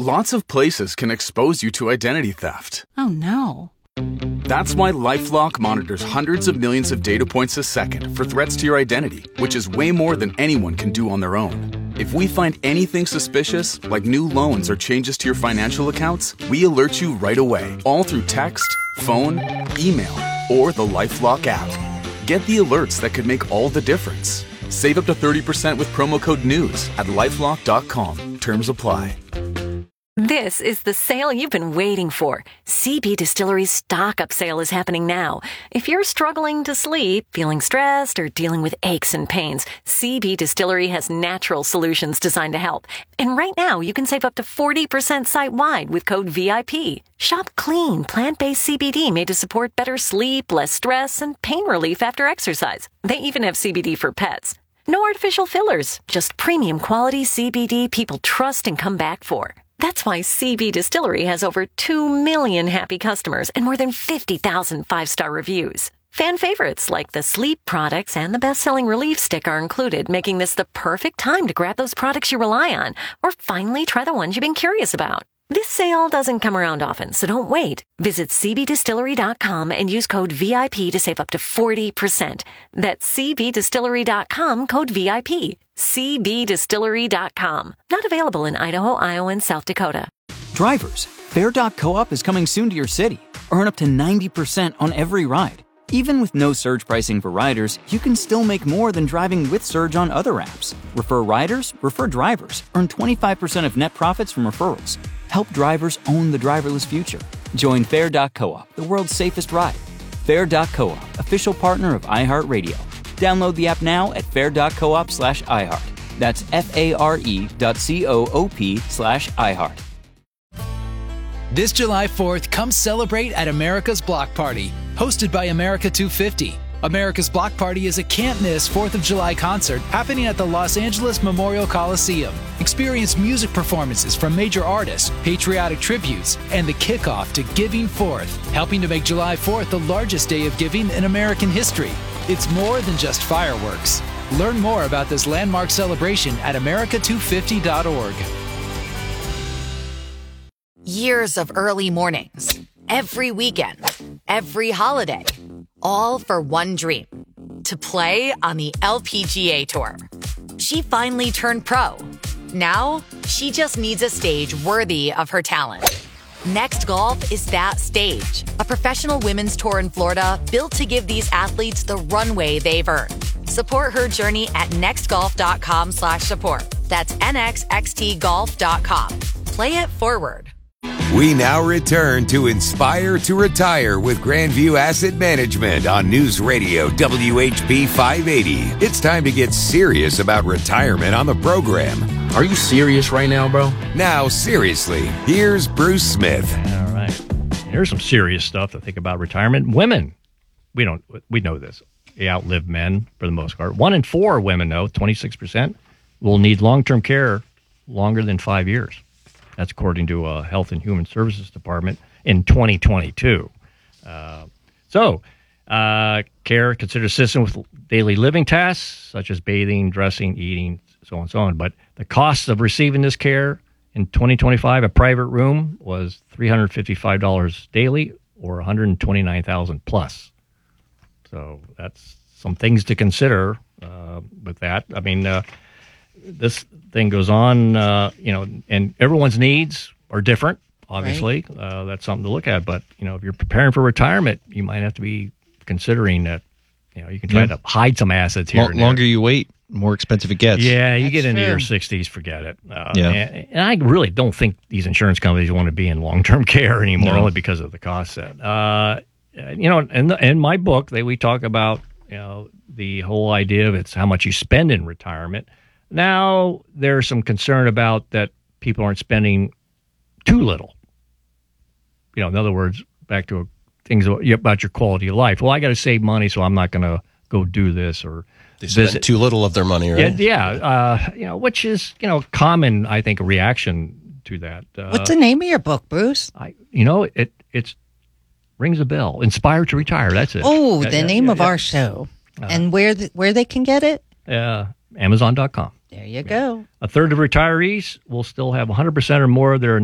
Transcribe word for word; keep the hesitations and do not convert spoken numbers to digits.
Lots of places can expose you to identity theft. Oh, no. That's why LifeLock monitors hundreds of millions of data points a second for threats to your identity, which is way more than anyone can do on their own. If we find anything suspicious, like new loans or changes to your financial accounts, we alert you right away, all through text, phone, email, or the LifeLock app. Get the alerts that could make all the difference. Save up to thirty percent with promo code NEWS at lifelock dot com. Terms apply. This is the sale you've been waiting for. C B Distillery's stock-up sale is happening now. If you're struggling to sleep, feeling stressed, or dealing with aches and pains, C B Distillery has natural solutions designed to help. And right now, you can save up to forty percent site-wide with code V I P. Shop clean, plant-based C B D made to support better sleep, less stress, and pain relief after exercise. They even have C B D for pets. No artificial fillers, just premium quality C B D people trust and come back for. That's why C B Distillery has over two million happy customers and more than fifty thousand five-star reviews. Fan favorites like the sleep products and the best-selling relief stick are included, making this the perfect time to grab those products you rely on or finally try the ones you've been curious about. This sale doesn't come around often, so don't wait. Visit c b distillery dot com and use code V I P to save up to forty percent. That's c b distillery dot com, code V I P. c b distillery dot com. Not available in Idaho, Iowa, and South Dakota. Drivers, Fair dot coop is coming soon to your city. Earn up to ninety percent on every ride. Even with no surge pricing for riders, you can still make more than driving with Surge on other apps. Refer riders, refer drivers. Earn twenty-five percent of net profits from referrals. Help drivers own the driverless future. Join Fair dot coop, the world's safest ride. Fair dot coop, official partner of iHeartRadio. Download the app now at fair dot coop slash iHeart. That's F-A-R-E dot C-O-O-P slash iHeart. This July fourth, come celebrate at America's Block Party, hosted by America two fifty. America's Block Party is a can't-miss fourth of July concert happening at the Los Angeles Memorial Coliseum. Experience music performances from major artists, patriotic tributes, and the kickoff to Giving Fourth, helping to make July fourth the largest day of giving in American history. It's more than just fireworks. Learn more about this landmark celebration at america two fifty dot org. Years of early mornings, every weekend, every holiday, all for one dream, to play on the L P G A Tour. She finally turned pro. Now, she just needs a stage worthy of her talent. Next Golf is that stage, a professional women's tour in Florida built to give these athletes the runway they've earned. Support her journey at next golf dot com slash support. That's N X X T golf dot com. Play it forward. We now return to Inspire to Retire with Grandview Asset Management on News Radio W H P five eighty. It's time to get serious about retirement on the program. Are you serious right now, bro? Now, seriously, here's Bruce Smith. All right. Here's some serious stuff to think about retirement. Women, we don't, we know this. They outlive men for the most part. One in four women, though, twenty-six percent, will need long-term care longer than five years. That's according to a Health and Human Services Department in twenty twenty-two. Uh, so, uh, care considered assistance with daily living tasks, such as bathing, dressing, eating, so on and so on. But the cost of receiving this care in twenty twenty-five, a private room, was three hundred fifty-five dollars daily, or one hundred twenty-nine thousand dollars plus. So that's some things to consider uh, with that. I mean, uh, this thing goes on, uh, you know, and everyone's needs are different, obviously. Right. Uh, that's something to look at. But, you know, if you're preparing for retirement, you might have to be considering that, you know, you can try yeah. to hide some assets here. L- and longer there. you wait, more expensive it gets. Yeah, you That's get into true. your sixties, forget it. Uh, yeah. and, and I really don't think these insurance companies want to be in long-term care anymore, No. only because of the cost set. Uh, you know, in, the, in my book, they we talk about, you know, the whole idea of it's how much you spend in retirement. Now, there's some concern about that people aren't spending too little. You know, in other words, back to things about your quality of life. Well, I got to save money, so I'm not going to go do this or They spend visit. too little of their money, right? Yeah, yeah uh, you know, which is, you know, common, I think, reaction to that. Uh, What's the name of your book, Bruce? I, you know, it it's rings a bell. Inspire to Retire. That's it. Oh, yeah, the yeah, name yeah, of yeah. our show. Uh, and where the, where they can get it? Uh, Amazon dot com. There you go. A third of retirees will still have one hundred percent or more of their